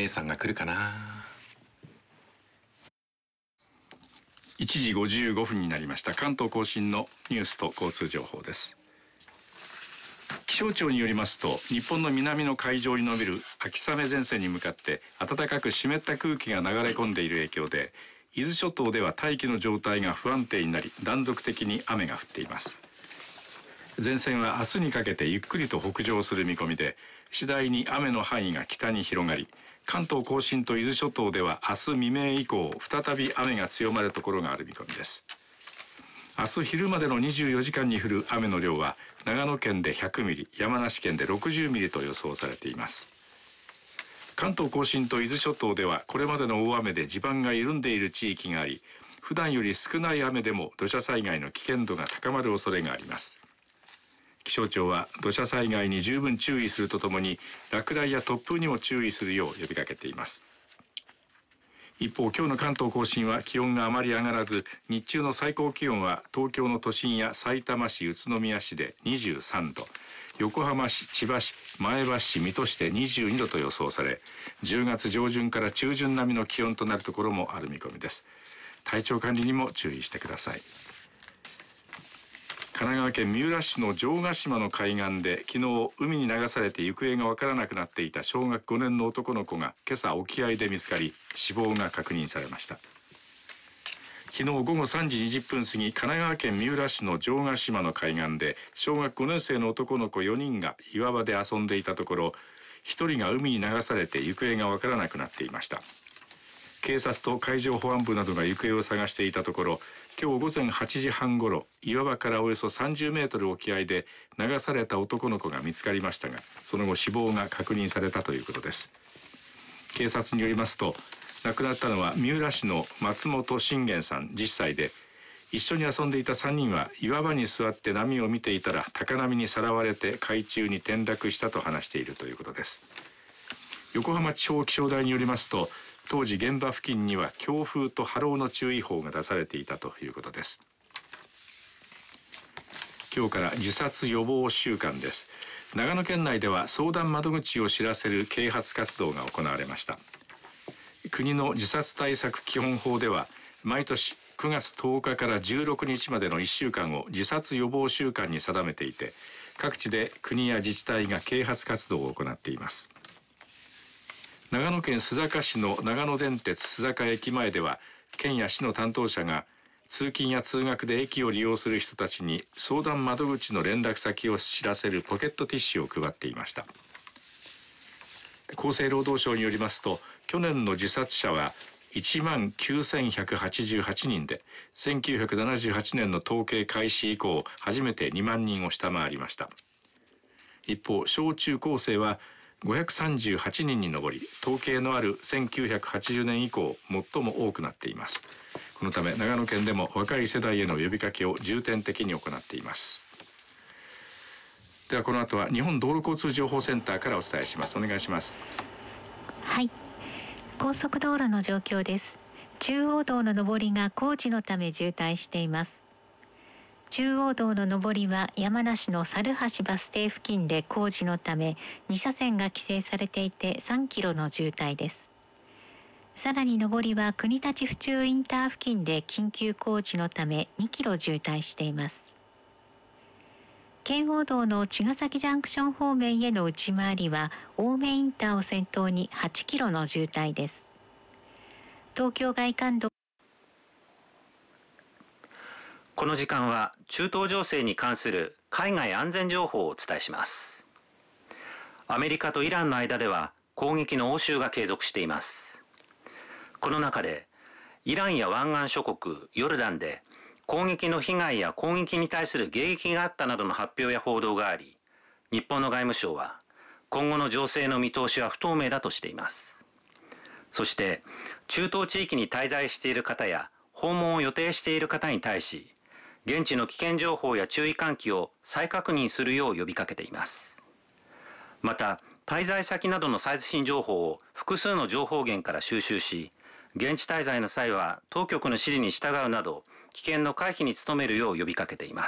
さんが来るかな。 1時55分になりました。関東甲信のニュースと交通情報です。気象庁によりますと、日本の南の海上に伸びる秋雨前線に向かって暖かく湿った空気が流れ込んでいる影響で、伊豆諸島では大気の状態が不安定になり、断続的に雨が降っています。前線は明日にかけてゆっくりと北上する見込みで、次第に雨の範囲が北に広がり、関東甲信と伊豆諸島では明日未明以降、再び雨が強まるところがある見込みです。明日昼までの24時間に降る雨の量は、長野県で100ミリ、山梨県で60ミリと予想されています。関東甲信と伊豆諸島では、これまでの大雨で地盤が緩んでいる地域があり、普段より少ない雨でも土砂災害の危険度が高まる恐れがあります。気象庁は土砂災害に十分注意するとともに、落雷や突風にも注意するよう呼びかけています。一方、今日の関東甲信は気温があまり上がらず、日中の最高気温は東京の都心やさいたま市、宇都宮市で23度、横浜市、千葉市、前橋市、水戸市で22度と予想され、10月上旬から中旬並みの気温となるところもある見込みです。体調管理にも注意してください。神奈川県三浦市の城ヶ島の海岸で昨日海に流されて行方がわからなくなっていた小学5年の男の子が今朝沖合で見つかり、死亡が確認されました。昨日午後3時20分過ぎ、神奈川県三浦市の城ヶ島の海岸で小学5年生の男の子4人が岩場で遊んでいたところ、1人が海に流されて行方がわからなくなっていました。警察と海上保安部などが行方を探していたところ、今日午前8時半ごろ、岩場からおよそ30メートル沖合で流された男の子が見つかりましたが、その後死亡が確認されたということです。警察によりますと、亡くなったのは三浦市の松本信玄さん10歳で、一緒に遊んでいた3人は岩場に座って波を見ていたら高波にさらわれて海中に転落したと話しているということです。横浜地方気象台によりますと、当時現場付近には強風と波浪の注意報が出されていたということです。今日から自殺予防週間です。長野県内では相談窓口を知らせる啓発活動が行われました。国の自殺対策基本法では、毎年9月10日から16日までの1週間を自殺予防週間に定めていて、各地で国や自治体が啓発活動を行っています。長野県須坂市の長野電鉄須坂駅前では、県や市の担当者が通勤や通学で駅を利用する人たちに相談窓口の連絡先を知らせるポケットティッシュを配っていました。厚生労働省によりますと、去年の自殺者は19,188人で、1978年の統計開始以降初めて2万人を下回りました。一方、小中高生は538人に上り、統計のある1980年以降最も多くなっています。このため長野県でも若い世代への呼びかけを重点的に行っています。ではこの後は日本道路交通情報センターからお伝えします。お願いします。 はい、高速道路の状況です。中央道の上りが工事のため渋滞しています。中央道の上りは山梨の猿橋バス停付近で工事のため2車線が規制されていて3キロの渋滞です。さらに上りは国立府中インター付近で緊急工事のため2キロ渋滞しています。圏央道の茅ヶ崎ジャンクション方面への内回りは青梅インターを先頭に8キロの渋滞です。東京外環道。 この時間は中東情勢に関する海外安全情報をお伝えします。アメリカとイランの間では攻撃の応酬が継続しています。この中でイランや湾岸諸国ヨルダンで攻撃の被害や攻撃に対する迎撃があったなどの発表や報道があり、日本の外務省は今後の情勢の見通しは不透明だとしています。そして中東地域に滞在している方や訪問を予定している方に対し、現地の危険情報や注意喚起を再確認するよう呼びかけています。また、滞在先などの最新情報を複数の情報源から収集し、現地滞在の際は当局の指示に従うなど、危険の回避に努めるよう呼びかけています。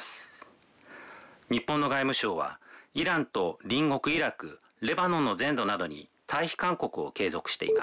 日本の外務省は、イランと隣国イラク、レバノンの全土などに退避勧告を継続しています。